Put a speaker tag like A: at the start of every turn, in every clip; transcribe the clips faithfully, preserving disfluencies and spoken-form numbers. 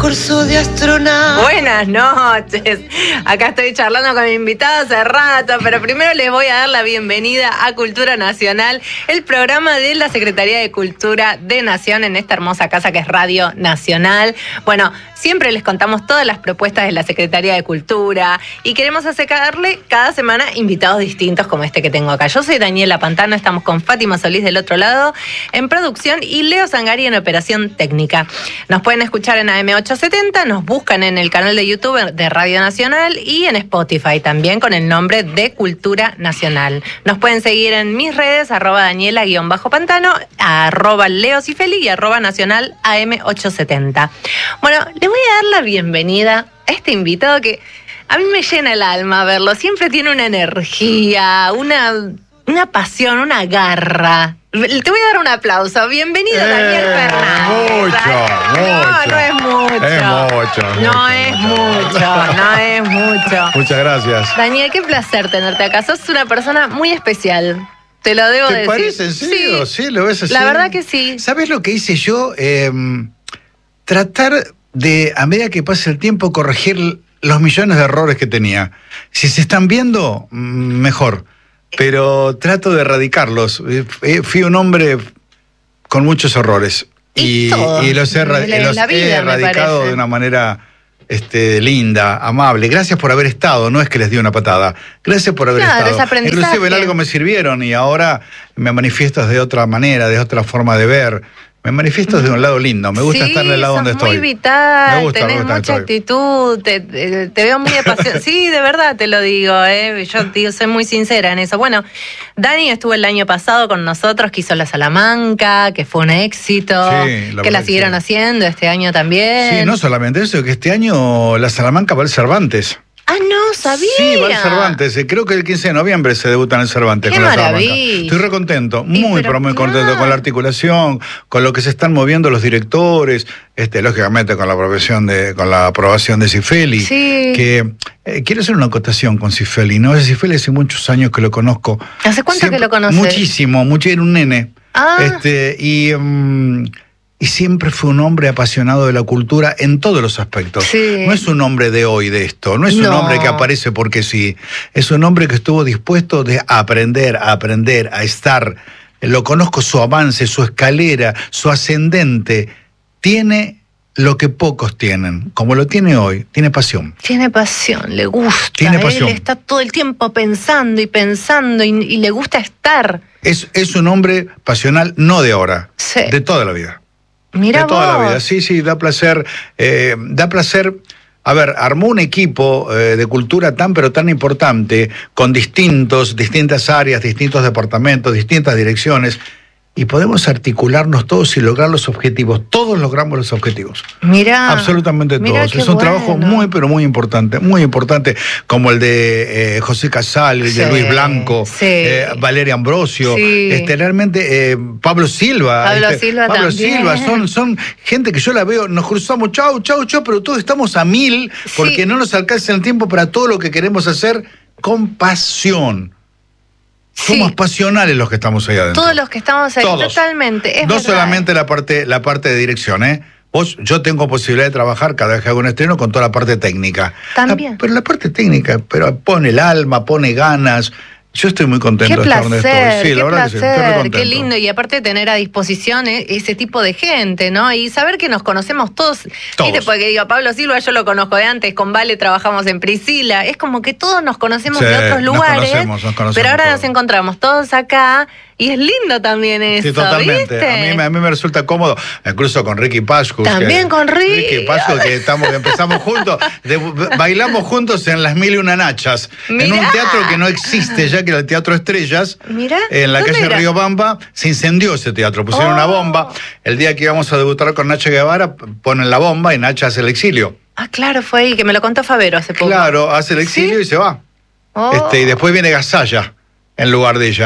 A: curso de astronauta.
B: Buenas noches. Acá estoy charlando con mi invitado hace rato, pero primero les voy a dar la bienvenida a Cultura Nacional, el programa de la Secretaría de Cultura de Nación en esta hermosa casa que es Radio Nacional. Bueno, siempre les contamos todas las propuestas de la Secretaría de Cultura y queremos acercarle cada semana invitados distintos como este que tengo acá. Yo soy Daniela Pantano, estamos con Fátima Solís del otro lado en producción y Leo Sangari en operación técnica. Nos pueden escuchar en A M ochocientos setenta, nos buscan en el canal de YouTube de Radio Nacional y en Spotify también con el nombre de Cultura Nacional. Nos pueden seguir en mis redes, arroba Daniela-Pantano, arroba Leo Cifeli y arroba Nacional A M ochocientos setenta. Bueno, le voy a dar la bienvenida a este invitado que a mí me llena el alma verlo. Siempre tiene una energía, una, una pasión, una garra. Te voy a dar un aplauso. Bienvenido, eh, Daniel Fernández.
C: Mucho,
B: no,
C: mucho.
B: No es mucho.
C: Es mucho.
B: No
C: mucho,
B: es
C: mucho,
B: mucho, no es mucho.
C: Muchas gracias.
B: Daniel, qué placer tenerte acá. Sos una persona muy especial. Te lo debo
C: ¿Te
B: decir.
C: ¿Te parece en serio?
B: Sí,
C: sí, lo ves así.
B: La verdad que sí.
C: ¿Sabes lo que hice yo? Eh, tratar de, a medida que pase el tiempo, corregir los millones de errores que tenía. Si se están viendo, mejor. Pero trato de erradicarlos. Fui un hombre con muchos errores. Y, y, y los he, la, los la vida, he erradicado de una manera este, linda, amable. Gracias por haber estado. No es que les di una patada. Gracias por haber
B: claro,
C: estado. Inclusive en algo me sirvieron y ahora me manifiesto de otra manera, de otra forma de ver. Me manifiesto de un lado lindo, me gusta
B: sí,
C: estar en el lado donde estoy.
B: Muy vital,
C: me gusta,
B: tenés
C: me gusta
B: mucha actitud, te, te, te veo muy apasionado. Sí, de verdad te lo digo, ¿eh? Yo digo, soy muy sincera en eso. Bueno, Dani estuvo el año pasado con nosotros, que hizo la Salamanca, que fue un éxito, sí, la que la siguieron sí. haciendo este año también.
C: Sí, no solamente eso, que este año la Salamanca va al Cervantes.
B: Ah, no, sabía.
C: Sí, va al Cervantes. Creo que el quince de noviembre se debuta en el Cervantes.
B: Qué
C: con la
B: maravilla.
C: Salamanca. Estoy re contento, muy, pero, pero muy
B: claro.
C: contento con la articulación, con lo que se están moviendo los directores, este, lógicamente con la aprobación de, con la aprobación de Cifeli.
B: Sí.
C: Que eh, quiero hacer una acotación con Cifeli, ¿no? Cifeli hace muchos años que lo conozco.
B: ¿Hace cuánto Siempre, que lo conoces?
C: Muchísimo, mucho, era un nene.
B: Ah.
C: Este, y. Um, Y siempre fue un hombre apasionado de la cultura en todos los aspectos.
B: Sí.
C: No es un hombre de hoy de esto, no es
B: no.
C: un hombre que aparece porque sí. Es un hombre que estuvo dispuesto de aprender, a aprender, a estar. Lo conozco, su avance, su escalera, su ascendente. Tiene lo que pocos tienen, como lo tiene hoy, tiene pasión.
B: Tiene pasión, le gusta.
C: Tiene pasión.
B: Él está todo el tiempo pensando y pensando y, y le gusta estar.
C: Es, es un hombre pasional, no de ahora,
B: sí.
C: de toda la vida.
B: Mira
C: de toda
B: vos.
C: la vida, sí, sí, da placer, eh, da placer. A ver, armó un equipo eh, de cultura tan pero tan importante, con distintos, distintas áreas, distintos departamentos, distintas direcciones, y podemos articularnos todos y lograr los objetivos. Todos logramos los objetivos.
B: Mira.
C: Absolutamente
B: mira
C: todos. Es
B: bueno.
C: un trabajo muy, pero muy importante, muy importante, como el de eh, José Casal, el
B: sí,
C: de Luis Blanco,
B: sí.
C: eh, Valeria Ambrosio,
B: sí.
C: este, realmente eh, Pablo Silva.
B: Pablo
C: este,
B: Silva
C: Pablo
B: también.
C: Silva, son, son gente que yo la veo, nos cruzamos, chau, chau, chau, pero todos estamos a mil, porque sí. no nos alcanza el tiempo para todo lo que queremos hacer con pasión. Somos
B: sí.
C: pasionales los que estamos ahí adentro.
B: Todos los que estamos ahí,
C: Todos.
B: totalmente. Es
C: no
B: verdad.
C: solamente la parte, la parte de dirección, ¿eh? Vos, yo tengo posibilidad de trabajar cada vez que hago un estreno con toda la parte técnica.
B: También.
C: La, pero la parte técnica, pero pone el alma, pone ganas. Yo estoy muy contento
B: qué
C: de estar donde
B: placer,
C: estoy. Sí,
B: qué
C: la verdad
B: placer,
C: que sí, estoy muy contento.
B: Qué lindo. Y aparte tener a disposición ese tipo de gente, ¿no? Y saber que nos conocemos todos.
C: Todos.
B: ¿Viste? Porque digo, Pablo Silva yo lo conozco de antes, con Vale trabajamos en Priscila. Es como que todos nos conocemos
C: Sí,
B: de otros lugares.
C: Nos conocemos, nos conocemos
B: pero ahora
C: todos.
B: nos encontramos todos acá. Y es lindo también eso,
C: Sí, totalmente.
B: ¿viste?
C: A mí, a mí me resulta cómodo, incluso con Ricky Pascus.
B: También
C: que,
B: con Ricky.
C: Ricky Pascus, que estamos, empezamos juntos, de, bailamos juntos en Las Mil y Una Nachas,
B: Mirá.
C: en un teatro que no existe ya, que era el Teatro Estrellas,
B: Mirá.
C: en la calle
B: era?
C: Riobamba. Se incendió ese teatro, pusieron
B: Oh.
C: una bomba. El día que íbamos a debutar con Nacha Guevara, ponen la bomba y Nacha hace el exilio.
B: Ah, claro, fue ahí, que me lo contó Favero hace poco.
C: Claro, hace el exilio
B: ¿Sí?
C: y se va.
B: Oh.
C: Este, y después viene Gasalla en lugar de ella.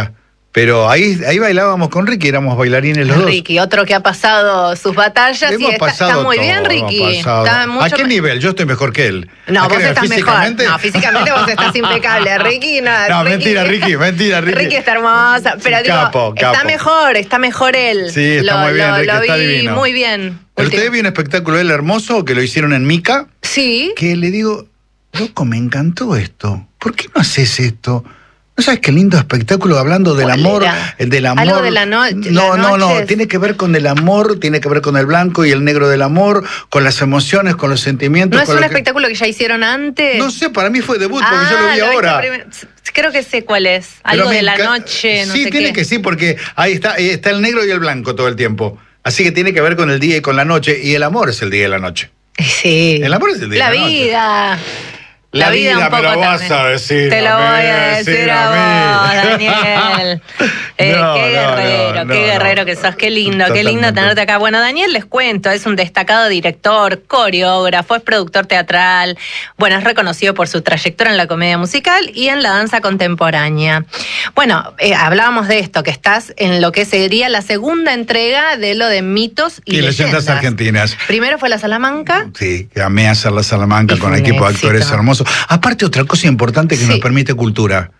C: Pero ahí, ahí bailábamos con Ricky, éramos bailarines los dos.
B: Ricky, otro que ha pasado sus batallas
C: Hemos
B: y está,
C: pasado
B: está muy
C: todo,
B: bien, Ricky. Está mucho...
C: ¿A qué nivel? Yo estoy mejor que él.
B: No, vos estás mejor.
C: ¿Físicamente?
B: No, físicamente vos estás impecable. Ricky, no.
C: No,
B: Ricky,
C: mentira, Ricky, mentira, Ricky.
B: Ricky está hermosa, pero digo,
C: Capo,
B: está
C: capo.
B: mejor, está mejor él.
C: Sí, está
B: lo,
C: muy bien,
B: lo,
C: Ricky,
B: lo
C: está
B: vi
C: divino.
B: muy bien.
C: Pero
B: Último.
C: usted vi un espectáculo de él hermoso que lo hicieron en Mica.
B: Sí.
C: Que le digo, loco, me encantó esto. ¿Por qué no haces esto? ¿No sabes qué lindo espectáculo hablando del amor?
B: Era?
C: El del amor.
B: Algo de la no-
C: No,
B: la
C: no, no.
B: noche.
C: Tiene que ver con el amor, tiene que ver con el blanco y el negro del amor, con las emociones, con los sentimientos.
B: ¿No es
C: con
B: un
C: lo que-
B: espectáculo que ya hicieron antes?
C: No sé, para mí fue debut porque
B: Ah,
C: yo lo vi
B: viste
C: ahora.
B: primero. Creo que sé cuál es.
C: Pero
B: Algo
C: me
B: de la
C: enca-
B: noche, no
C: sí,
B: sé
C: tiene
B: qué.
C: que sí, porque ahí está, ahí está el negro y el blanco todo el tiempo. Así que tiene que ver con el día y con la noche. Y el amor es el día y la noche.
B: Sí.
C: El amor es el día
B: La
C: y la noche.
B: vida.
C: La vida,
B: un
C: me
B: poco
C: lo vas
B: también.
C: a decir
B: Te lo
C: a
B: voy
C: mí,
B: a decir a vos, Daniel. Eh,
C: No,
B: qué
C: no,
B: guerrero,
C: no, no,
B: qué guerrero
C: no.
B: que sos, qué lindo, qué lindo
C: Totalmente.
B: tenerte acá. Bueno, Daniel, les cuento, es un destacado director, coreógrafo, es productor teatral, bueno, es reconocido por su trayectoria en la comedia musical y en la danza contemporánea. Bueno, eh, hablábamos de esto, que estás en lo que sería la segunda entrega de lo de mitos y,
C: Y leyendas
B: leyendas
C: argentinas.
B: Primero fue la Salamanca.
C: Sí, que amé hacer la Salamanca
B: Y
C: con
B: fue un
C: equipo de actores
B: éxito.
C: hermosos. Aparte, otra cosa importante que
B: Sí.
C: nos permite cultura.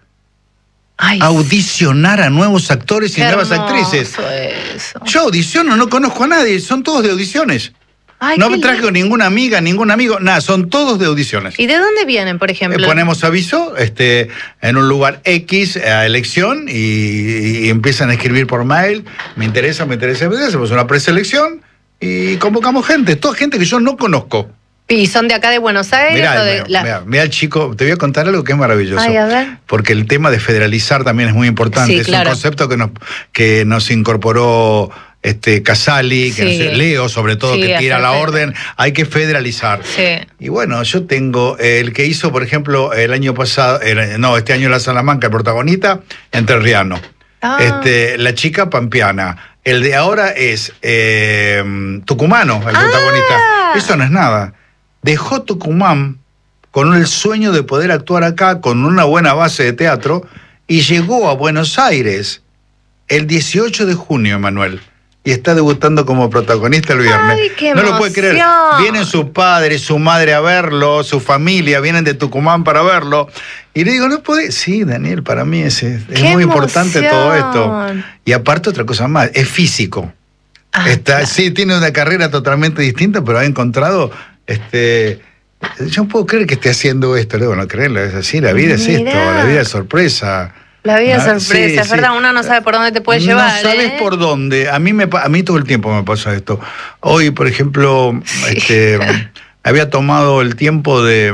B: Ay,
C: Audicionar a nuevos actores y
B: qué
C: nuevas
B: hermoso
C: actrices.
B: eso.
C: Yo audiciono, no conozco a nadie, son todos de audiciones.
B: Ay,
C: no
B: qué
C: me traje
B: lindo.
C: ninguna amiga, ningún amigo, nada, son todos de audiciones.
B: ¿Y de dónde vienen, por
C: Eh,
B: ejemplo?
C: ponemos aviso este, en un lugar X a elección y, y empiezan a escribir por mail. Me interesa, me interesa, me interesa. Hacemos una preselección y convocamos gente, toda gente que yo no conozco.
B: ¿Y son de acá de Buenos Aires?
C: Mirá,
B: o de
C: mirá,
B: la-
C: mirá, mirá el chico, te voy a contar algo que es maravilloso.
B: Ay, a ver.
C: Porque el tema de federalizar también es muy importante.
B: Sí,
C: es
B: claro.
C: un concepto que nos, que nos incorporó este Casali, que
B: Sí.
C: nos- Leo sobre todo,
B: Sí,
C: que tira
B: hacer
C: la
B: feder-
C: orden, hay que federalizar.
B: Sí.
C: Y bueno, yo tengo el que hizo, por ejemplo, el año pasado, el- no, este año la Salamanca, el protagonista, entrerriano.
B: Ah.
C: Este, la chica pampeana. El de ahora es eh, tucumano, el
B: Ah.
C: protagonista. Eso no es nada. Dejó Tucumán con el sueño de poder actuar acá con una buena base de teatro y llegó a Buenos Aires el dieciocho de junio, Emanuel. Y está debutando como protagonista el viernes.
B: ¡Ay, qué
C: no lo puede creer.
B: emoción!
C: Vienen su padre, su madre a verlo, su familia, vienen de Tucumán para verlo. Y le digo, ¿no puede? Sí, Daniel, para mí es, es
B: ¡Qué
C: muy importante
B: emoción!
C: todo esto. Y aparte otra cosa más, es físico.
B: Ah,
C: Está,
B: claro.
C: Sí, tiene una carrera totalmente distinta, pero ha encontrado, este, yo no puedo creer que esté haciendo esto. Le digo, no creerlo, es así, la vida es esto,
B: Mirá.
C: la vida es sorpresa.
B: La vida es
C: Ah,
B: sorpresa,
C: sí,
B: es
C: sí.
B: verdad, uno no sabe por dónde te puede llevar.
C: No sabes
B: ¿eh?
C: por dónde. A mí me pa- a mí todo el tiempo me pasa esto. Hoy, por ejemplo,
B: Sí.
C: este, había tomado el tiempo de,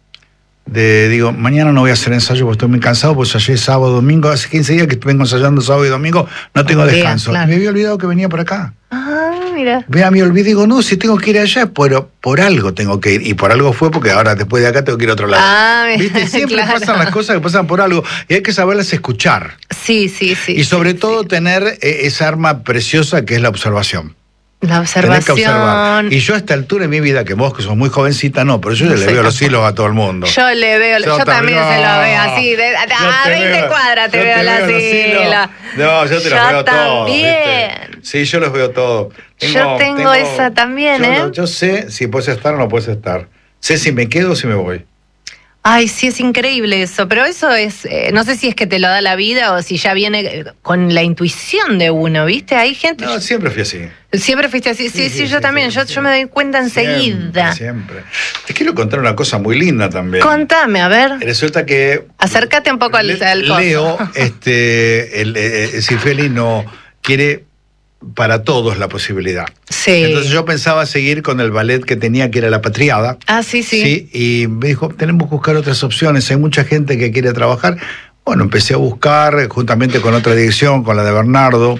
C: de, digo, mañana no voy a hacer ensayo porque estoy muy cansado, pues ayer sábado, domingo, hace quince días que vengo ensayando sábado y domingo, no tengo
B: Un día,
C: descanso.
B: claro.
C: Me había olvidado que venía por acá.
B: Ah, mira.
C: Vea, me olvidé, digo, no, si tengo que ir allá, pero por algo tengo que ir. Y por algo fue porque ahora después de acá tengo que ir a otro lado.
B: Ah, mira,
C: ¿Viste? Siempre
B: claro.
C: pasan las cosas que pasan por algo y hay que saberlas escuchar.
B: Sí, sí, sí.
C: Y sobre
B: sí,
C: todo
B: sí.
C: tener eh, esa arma preciosa que es la observación.
B: La
C: Tener que observar.
B: observación.
C: Y yo a esta altura de mi vida, que vos que sos muy jovencita, no, pero yo ya
B: No
C: le
B: sé
C: veo los
B: tampoco.
C: hilos a todo el mundo.
B: Yo le veo, yo,
C: Yo
B: también
C: también,
B: se lo
C: no.
B: veo así, de, de-
C: Yo
B: a
C: te
B: veinte
C: veo-
B: cuadras te
C: yo
B: veo
C: te
B: la
C: veo los hilos.
B: sigla.
C: No, yo te los
B: Yo
C: veo todos.
B: también.
C: ¿viste? Sí, yo los veo todos.
B: Yo tengo esa también,
C: yo,
B: ¿eh?
C: Yo sé si puedes estar o no puedes estar. Sé si me quedo o si me voy.
B: Ay, sí, es increíble eso, pero eso es, eh, no sé si es que te lo da la vida o si ya viene eh, con la intuición de uno, ¿viste? Hay gente...
C: No, siempre fui así.
B: Siempre fuiste así, sí, sí,
C: Sí, sí,
B: yo
C: sí,
B: también,
C: sí,
B: yo,
C: sí.
B: yo me doy cuenta enseguida.
C: Siempre, siempre. Te quiero contar una cosa muy linda también.
B: Contame, a ver.
C: Resulta que
B: Acércate un poco al,
C: Le-
B: al coso.
C: Leo, este, el, eh, Cifeli no quiere para todos la posibilidad.
B: Sí.
C: Entonces yo pensaba seguir con el ballet que tenía, que era La Patriada.
B: Ah, sí, sí.
C: Sí, y me dijo, tenemos que buscar otras opciones, hay mucha gente que quiere trabajar. Bueno, empecé a buscar, juntamente con otra dirección, con la de Bernardo,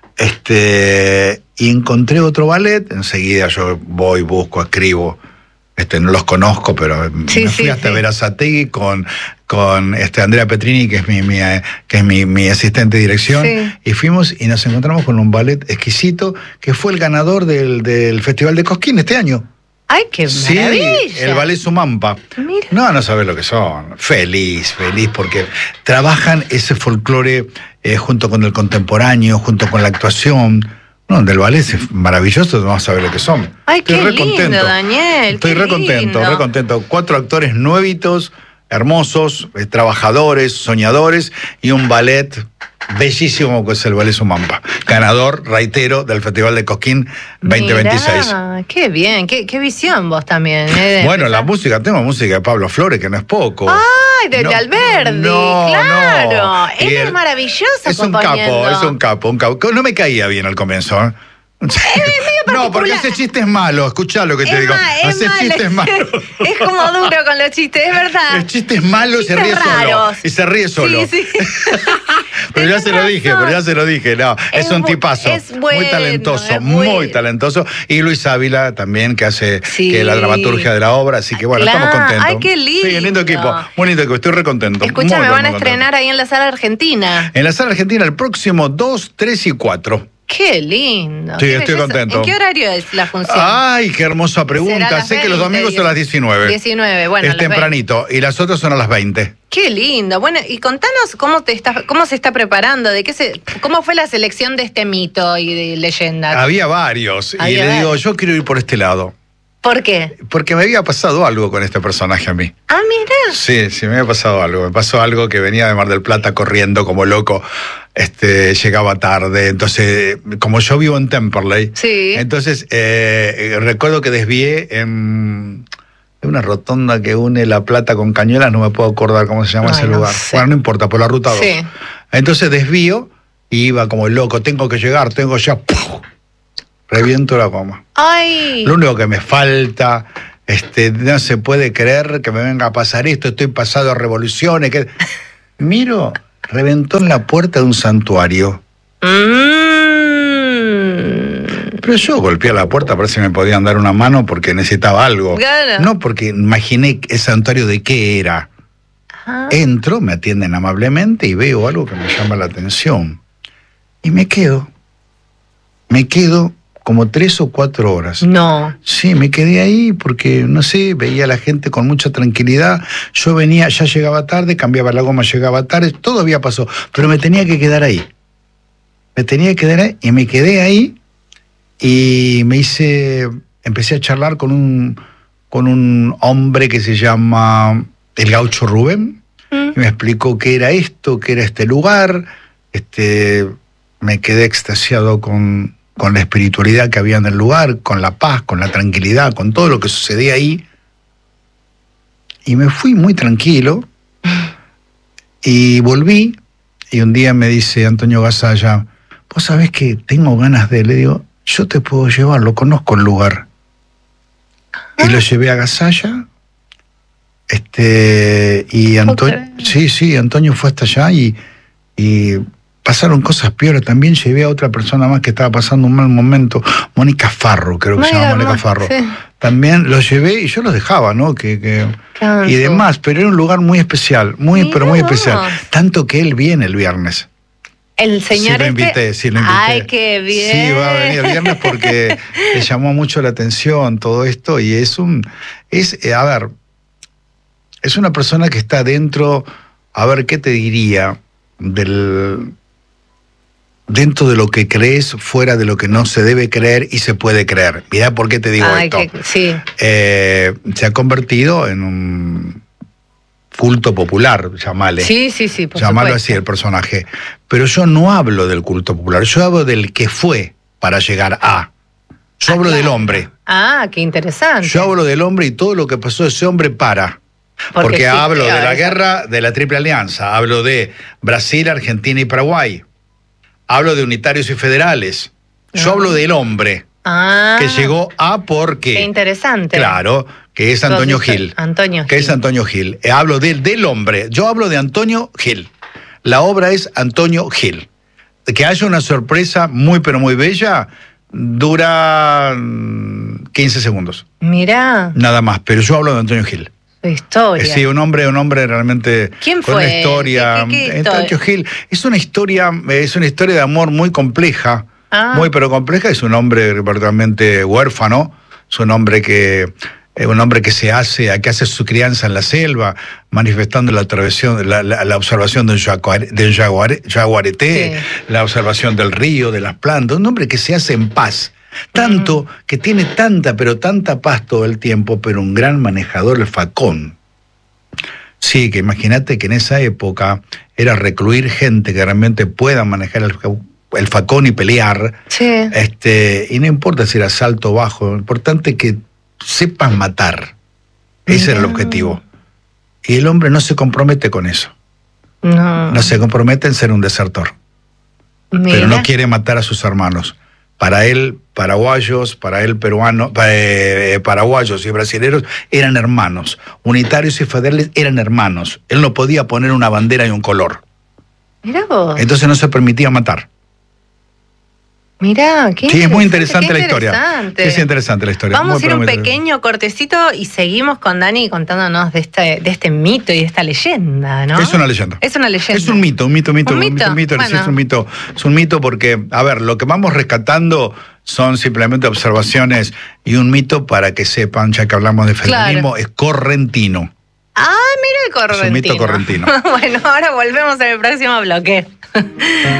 C: este, y encontré otro ballet. Enseguida yo voy, busco, escribo. Este, no los conozco, pero
B: Sí,
C: me fui
B: sí,
C: hasta
B: sí.
C: Verazategui con, con este Andrea Petrini, que es mi, mi, eh, que es mi, mi asistente de dirección,
B: Sí.
C: y fuimos y nos encontramos con un ballet exquisito que fue el ganador del, del Festival de Cosquín este año.
B: ¡Ay, qué
C: sí,
B: maravilla!
C: el ballet Sumampa.
B: Mira.
C: No, no sabes lo que son. Feliz, feliz, porque trabajan ese folclore eh, junto con el contemporáneo, junto con la actuación. No, del ballet es maravilloso, vamos a saber lo que son.
B: ¡Ay,
C: Estoy
B: qué
C: re
B: lindo,
C: contento.
B: Daniel!
C: Estoy
B: qué
C: re contento,
B: lindo.
C: re contento. Cuatro actores nuevitos, hermosos, eh, trabajadores, soñadores, y un ballet bellísimo que es el Ballet Sumampa. Ganador, reitero, del Festival de Cosquín veinte veintiséis.
B: Mirá, qué bien, qué, qué visión vos también. ¿eh?
C: Bueno,
B: Empezar-
C: la música, tengo música de Pablo Flores, que no es poco.
B: ¡Ay, de,
C: No,
B: de Alberdi!
C: no,
B: ¡Claro!
C: no.
B: Él
C: Y
B: es
C: él-
B: maravilloso
C: Es un
B: componiendo.
C: capo, es un capo, un capo. No me caía bien al comienzo, ¿eh? No, porque
B: particular.
C: hace chistes malos, escuchá lo que te
B: Es
C: digo.
B: ma- es
C: Hace
B: mal-
C: chistes malos.
B: Es como duro con los chistes, es verdad.
C: El chiste es malo y se ríe
B: Chistes
C: solo.
B: raros.
C: Y se ríe solo.
B: Sí, sí.
C: Pero ya
B: Tenés
C: se lo dije,
B: razón.
C: pero ya se lo dije. No, es,
B: Es
C: un
B: bu-
C: tipazo.
B: es bueno,
C: muy talentoso,
B: es
C: muy
B: bueno.
C: talentoso. Y Luis Ávila también, que hace
B: Sí.
C: que la dramaturgia de la obra. Así que bueno,
B: Claro.
C: estamos contentos.
B: Ay, qué lindo.
C: Sí, lindo equipo. Muy lindo equipo. Estoy re contento.
B: Escucha,
C: Muy,
B: me
C: muy
B: van a
C: contento.
B: estrenar ahí en la sala argentina.
C: En la sala argentina el próximo dos, tres y cuatro.
B: Qué lindo.
C: Sí,
B: Qué
C: estoy
B: belleza.
C: contento.
B: ¿En qué horario es la función?
C: Ay, qué hermosa
B: ¿Será a
C: pregunta.
B: las
C: Sé que los
B: veinte,
C: domingos son a las diecinueve.
B: diecinueve, bueno. a
C: es
B: las veinte.
C: tempranito. Y las otras son a las veinte.
B: Qué lindo. Bueno, y contanos cómo te está, cómo se está preparando, de qué se, cómo fue la selección de este mito y de leyenda.
C: Había varios. y
B: Había
C: le digo,
B: varios.
C: yo quiero ir por este lado.
B: ¿Por qué?
C: Porque me había pasado algo con este personaje a mí.
B: Ah, mira.
C: Sí, sí, me había pasado algo. Me pasó algo que venía de Mar del Plata corriendo como loco. Este, llegaba tarde. Entonces, como yo vivo en Temperley,
B: Sí.
C: entonces eh, recuerdo que desvié en una rotonda que une La Plata con Cañuelas, no me puedo acordar cómo se llama
B: Ay,
C: ese
B: no
C: lugar.
B: sé.
C: Bueno, no importa, por la ruta dos.
B: Sí.
C: Entonces desvío y iba como loco, tengo que llegar, tengo ya... ¡puf! Reviento la goma.
B: Ay.
C: Lo único que me falta, este, no se puede creer que me venga a pasar esto, estoy pasado a revoluciones. Que... Miro, reventó en la puerta de un santuario.
B: Mm.
C: Pero yo golpeé a la puerta para ver si me podían dar una mano porque necesitaba algo.
B: Claro.
C: No porque imaginé el santuario de qué era.
B: Ajá.
C: Entro, me atienden amablemente y veo algo que me llama la atención. Y me quedo. Me quedo como tres o cuatro horas.
B: No.
C: Sí, me quedé ahí porque, no sé, veía a la gente con mucha tranquilidad. Yo venía, ya llegaba tarde, cambiaba la goma, llegaba tarde, todo había pasado. Pero me tenía que quedar ahí. Me tenía que quedar ahí y me quedé ahí y me hice, empecé a charlar con un, con un hombre que se llama el Gaucho Rubén.
B: Mm.
C: Y me explicó qué era esto, qué era este lugar. Este, me quedé extasiado con, con la espiritualidad que había en el lugar, con la paz, con la tranquilidad, con todo lo que sucedía ahí. Y me fui muy tranquilo y volví. Y un día me dice Antonio Gasalla, vos sabés que tengo ganas de... Le digo, yo te puedo llevar, lo conozco el lugar. Y lo llevé a Gasalla. Este, y Antonio, sí, sí, Antonio fue hasta allá y, y pasaron cosas peores. También llevé a otra persona más que estaba pasando un mal momento, Mónica Farro, creo que se llama Mónica Farro.
B: Sí.
C: También los llevé y yo los dejaba, ¿no? Que, que,
B: Claro.
C: y demás, pero era un lugar muy especial, muy,
B: Mirá
C: pero muy
B: vos.
C: especial. Tanto que él viene el viernes.
B: El señor
C: sí, lo invité,
B: este...
C: sí, lo invité.
B: Ay, qué bien.
C: Sí, va a venir el viernes porque le llamó mucho la atención todo esto y es un... es eh, a ver, es una persona que está dentro, a ver, ¿qué te diría? Del... Dentro de lo que crees, fuera de lo que no se debe creer y se puede creer. Mirá por qué te digo
B: Ay,
C: esto.
B: que- sí.
C: Eh, se ha convertido en un culto popular, llamale.
B: Sí, sí, sí, por
C: Llamarlo
B: supuesto.
C: así el personaje. Pero yo no hablo del culto popular, yo hablo del que fue para llegar a. Yo
B: Ah,
C: hablo
B: claro.
C: del hombre.
B: Ah, qué interesante.
C: Yo hablo del hombre y todo lo que pasó ese hombre para.
B: Porque
C: Porque,
B: sí,
C: hablo de
B: claro,
C: la
B: eso.
C: guerra de la Triple Alianza, hablo de Brasil, Argentina y Paraguay. Hablo de unitarios y federales. Yo
B: Ah.
C: hablo del hombre
B: Ah,
C: que llegó a porque.
B: qué interesante.
C: Claro, que es Antonio
B: Entonces,
C: Gil.
B: Antonio
C: Que
B: Gil.
C: es Antonio Gil. Eh, hablo del, del hombre. Yo hablo de Antonio Gil. La obra es Antonio Gil. Que haya una sorpresa muy, pero muy bella, dura mm, quince segundos.
B: Mirá,
C: Nada más. Pero yo hablo de Antonio Gil.
B: su historia.
C: Eh, Sí, un hombre, un hombre realmente
B: ¿Quién
C: con
B: fue?
C: una historia.
B: ¿Qué- qué- qué
C: Eh,
B: historia?
C: Antonio Gil es una historia, eh, es una historia de amor muy compleja.
B: Ah.
C: Muy pero compleja. Es un hombre verdaderamente huérfano. es un hombre que un hombre que se hace, que hace su crianza en la selva, manifestando la, la, la, la observación del, jaguar, del jaguar, jaguarete, sí. la observación del río, de las plantas, un hombre que se hace en paz, tanto mm. que tiene tanta, pero tanta paz todo el tiempo, pero un gran manejador, el facón. Sí, que imagínate que en esa época era recluir gente que realmente pueda manejar el, el facón y pelear,
B: sí.
C: este, y no importa si era alto o bajo, lo importante es que sepan matar. Ese Mira. era el objetivo. Y el hombre no se compromete con eso.
B: No.
C: No se compromete en ser un desertor. Mira. Pero no quiere matar a sus hermanos. Para él, paraguayos, para él, peruanos, eh, paraguayos y brasileños eran hermanos. Unitarios y federales eran hermanos. Él no podía poner una bandera y un color.
B: Mira vos.
C: Entonces no se permitía matar.
B: Mirá, qué
C: Sí, es muy interesante la
B: interesante.
C: historia. Sí, es interesante la historia.
B: Vamos
C: muy
B: a ir un pequeño cortecito y seguimos con Dani contándonos de este, de este mito y de esta leyenda, ¿no?
C: Es una leyenda.
B: Es una leyenda.
C: Es un mito, un mito, un mito.
B: ¿Un mito?
C: Un mito,
B: Bueno.
C: sí, es un mito. Es un mito porque, a ver, lo que vamos rescatando son simplemente observaciones y un mito para que sepan, ya que hablamos de feminismo, claro. es correntino.
B: Ah, mira el correntino.
C: Es un mito correntino.
B: Bueno, ahora volvemos en el próximo bloque.